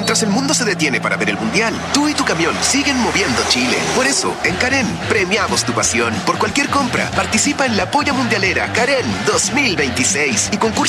Mientras el mundo se detiene para ver el Mundial, tú y tu camión siguen moviendo Chile. Por eso, en Karen, premiamos tu pasión. Por cualquier compra, participa en la Polla Mundialera Karen 2026 y concursa